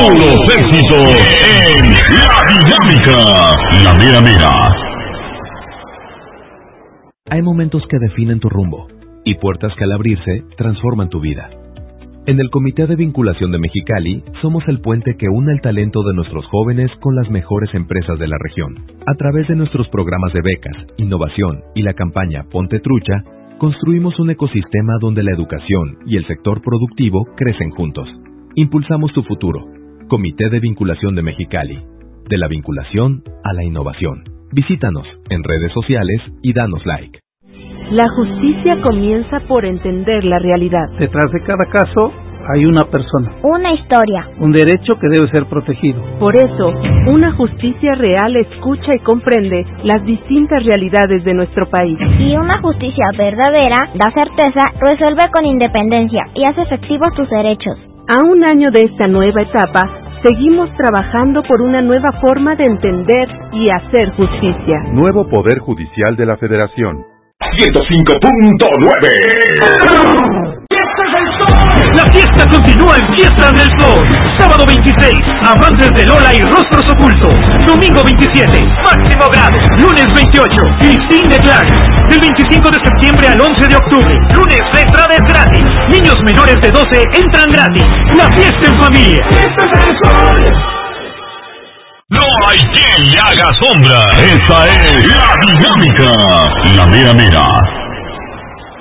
Puros éxitos en La Dinámica. La Mera Mera. Hay momentos que definen tu rumbo y puertas que al abrirse transforman tu vida. En el Comité de Vinculación de Mexicali somos el puente que une el talento de nuestros jóvenes con las mejores empresas de la región. A través de nuestros programas de becas, innovación y la campaña Ponte Trucha, construimos un ecosistema donde la educación y el sector productivo crecen juntos. Impulsamos tu futuro. Comité de Vinculación de Mexicali. De la vinculación a la innovación. Visítanos en redes sociales y danos like. La justicia comienza por entender la realidad. Detrás de cada caso hay una persona. Una historia. Un derecho que debe ser protegido. Por eso, una justicia real escucha y comprende las distintas realidades de nuestro país. Y una justicia verdadera da certeza, resuelve con independencia y hace efectivos tus derechos. A un año de esta nueva etapa, seguimos trabajando por una nueva forma de entender y hacer justicia. Nuevo Poder Judicial de la Federación. 105.9. La fiesta continúa en Fiestas del Sol. Sábado 26, Amantes de Lola y Rostros Ocultos. Domingo 27, Máximo Grado. Lunes 28, Christine de Clark. Del 25 de septiembre al 11 de octubre. Lunes la entrada es gratis. Niños menores de 12 entran gratis. La fiesta en familia. Fiestas del Sol. No hay quien le haga sombra. Esta es La Dinámica. La Mera Mera.